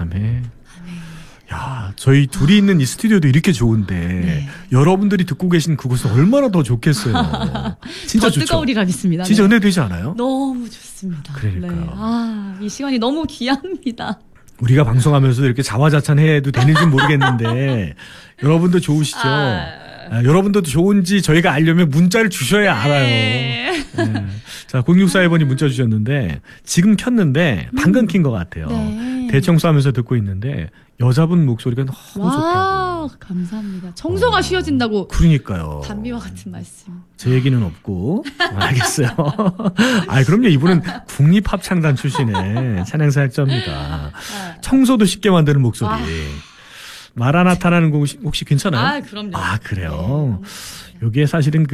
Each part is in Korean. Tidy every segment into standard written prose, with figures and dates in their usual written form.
아멘. 야, 저희 둘이 있는 이 스튜디오도 이렇게 좋은데 네. 여러분들이 듣고 계신 그곳은 얼마나 더 좋겠어요. 진짜 더 좋죠. 뜨거우리라 믿습니다. 진짜 네. 은혜되지 않아요? 너무 좋습니다. 그러니까요. 네. 이 시간이 너무 귀합니다. 우리가 방송하면서도 이렇게 자화자찬해도 되는지 모르겠는데 여러분도 좋으시죠? 여러분들도 좋은지 저희가 알려면 문자를 주셔야 알아요. 네. 자, 0641번이 문자 주셨는데 지금 켰는데 방금 킨 것 같아요. 네. 대청소하면서 듣고 있는데 여자분 목소리가 너무 좋다고. 감사합니다. 청소가 쉬워진다고. 그러니까요. 단비와 같은 말씀. 제 얘기는 없고. 알겠어요. 그럼요. 이분은 국립합창단 출신의 찬양사역자입니다. 청소도 쉽게 만드는 목소리. 마라나타라는 곡 혹시 괜찮아요? 그럼요. 그래요. 네. 여기에 사실은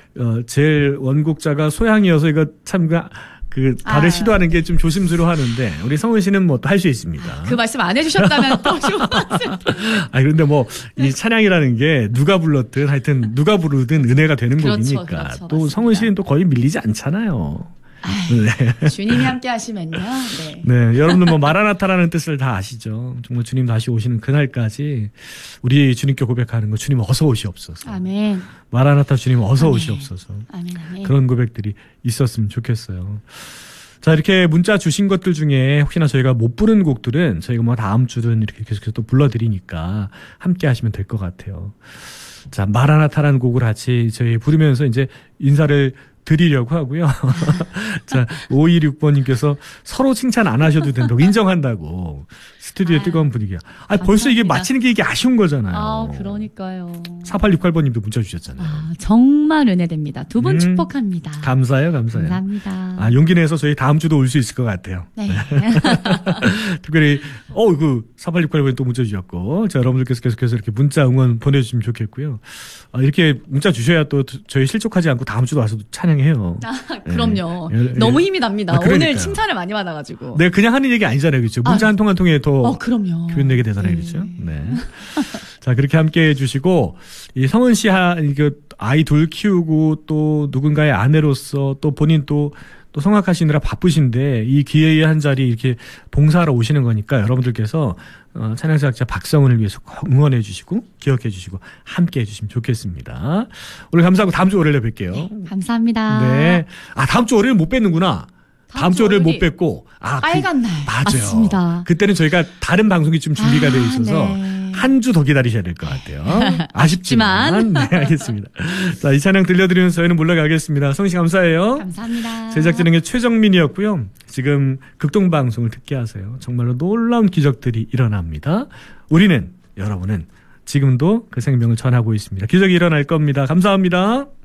제일 원곡자가 소양이어서 이거 참 발을 시도하는 게 좀 조심스러워 하는데, 우리 성은 씨는 뭐 또 할 수 있습니다. 그 말씀 안 해주셨다면 또 좋은 말씀. 그런데 이 찬양이라는 게 누가 불렀든 하여튼 누가 부르든 은혜가 되는 곡이니까. 그렇죠, 또 성은 씨는 또 거의 밀리지 않잖아요. 네. 주님이 함께 하시면요. 네, 여러분들 마라나타라는 뜻을 다 아시죠? 정말 주님 다시 오시는 그날까지 우리 주님께 고백하는 거, 주님 어서 오시옵소서. 아멘. 마라나타 주님 어서 오시옵소서. 아멘. 그런 고백들이 있었으면 좋겠어요. 자, 이렇게 문자 주신 것들 중에 혹시나 저희가 못 부른 곡들은 저희가 다음 주든 이렇게 계속해서 또 불러드리니까 함께 하시면 될 것 같아요. 자, 마라나타라는 곡을 같이 저희 부르면서 이제 인사를 드리려고 하고요. 자, 526번님께서 서로 칭찬 안 하셔도 된다고 인정한다고. 스튜디오의 뜨거운 분위기야. 벌써 이게 마치는 게 이게 아쉬운 거잖아요. 그러니까요. 4868번님도 문자 주셨잖아요. 정말 은혜됩니다. 두 분 축복합니다. 감사해요. 감사합니다. 용기 내서 저희 다음 주도 올 수 있을 것 같아요. 네. 특별히, 4868번이 또 문자 주셨고, 자, 여러분들께서 계속해서 이렇게 문자 응원 보내주시면 좋겠고요. 이렇게 문자 주셔야 또 저희 실족하지 않고 다음 주도 와서 찬양해요. 그럼요. 너무 힘이 납니다. 오늘 칭찬을 많이 받아가지고. 네, 그냥 하는 얘기 아니잖아요. 그렇죠? 문자 한 통 한 통에 더 그럼요. 교훈 내게 되잖아요. 그렇죠? 네. 자, 그렇게 함께 해주시고, 이 성은 씨 아이 둘 키우고 또 누군가의 아내로서 또 본인 또 성악하시느라 바쁘신데 이 기회의 한 자리 이렇게 봉사하러 오시는 거니까 여러분들께서 찬양사역자 박성은을 위해서 꼭 응원해 주시고 기억해 주시고 함께 해 주시면 좋겠습니다. 오늘 감사하고 다음 주 월요일에 뵐게요. 네, 감사합니다. 네. 다음 주 월요일 못 뵙는구나. 다음 주 월요일 못 뵙고. 빨간 날. 맞아요. 맞습니다. 그때는 저희가 다른 방송이 좀 준비가 돼 있어서 한 주 더 기다리셔야 될 것 같아요. 아쉽지만. 네, 알겠습니다. 자, 이 찬양 들려드리면서 저희는 물러가겠습니다. 성씨 감사해요. 감사합니다. 제작진은 최정민이었고요. 지금 극동방송을 듣게 하세요. 정말로 놀라운 기적들이 일어납니다. 여러분은 지금도 그 생명을 전하고 있습니다. 기적이 일어날 겁니다. 감사합니다.